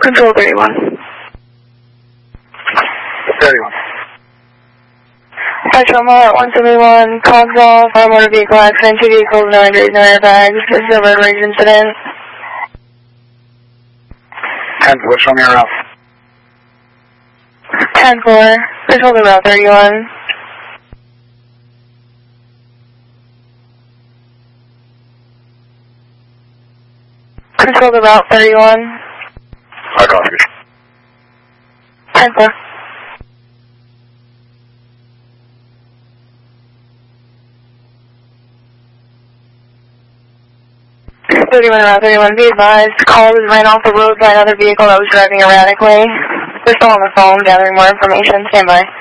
Control 31. 31. Hi, Trauma 171, calls all, fire motor vehicle accident, 2 vehicles, no injuries, no airbags. This is a road rage incident. 10-4, show me your route. 10-4, control the route 31. Control the route 31. I copy. 10-4. 31 route 31, be advised, call was ran off the road by another vehicle that was driving erratically. We're still on the phone gathering more information, stand by.